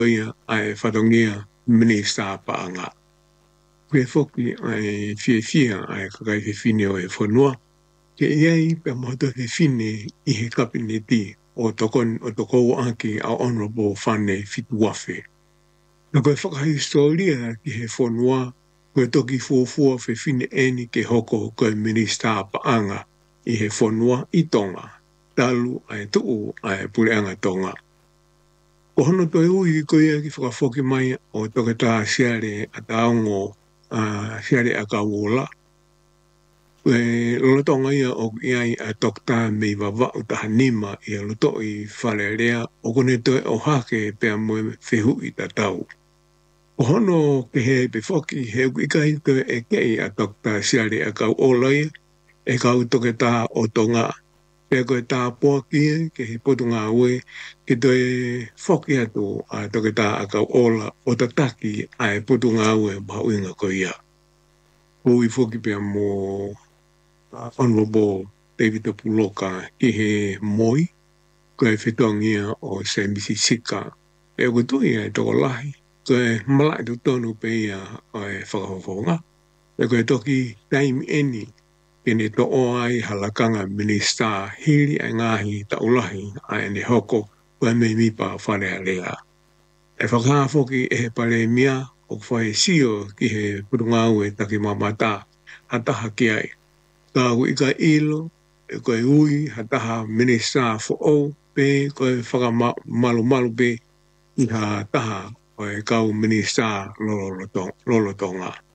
ia ai whatongia minista paanga. Kwe foki ai fia ai kakai fine o e whanua. Ke iai pe moto fine i he kabineti o toko aki a honorable Fane Fituafe. Na koe whakahistoria ki he whanua koe toki fuafua fine eni ke hoko koe minista paanga i he whanua i Tonga. Talu ai tuu ai pureanga Tonga. O hono toi ui ko ia ki whakafoki mai o toke tā siare a taongo siare a kawola. E lotonga ia o iai a tokta mei wawa o taha nima i a loto i whale rea o kone toi o hake pia moe whihu i ta tau. O hono ke he pe whoki he ukai toi e kei a tokta siare a kawola ia e kau toke tā o tonga. Pea koe tā poa kia ke he potunga ue ke toi whoki atu a toke tā a kau ola o tataki a e potunga ue bauinga ko ia. Ui whoki pia mo Honorable David Puloka ki he moi koe whitongia o se Mississika. E kutui e toko lahi koe malai tu tonu pe ia o e whakahofonga. E koe toki time eni kene to o ai halakanga minista hiri ai ngahi ta ulahi ai ne hoko koe me mipa whare alea. E whakahafoki e he pare mia o whae sio ki he purungaue taki mamata hataha ki ai. Ka ika ilo e koe ui hataha minista fo o pe koe whakamalu pe i ha taha koe kau minista lolo tonga.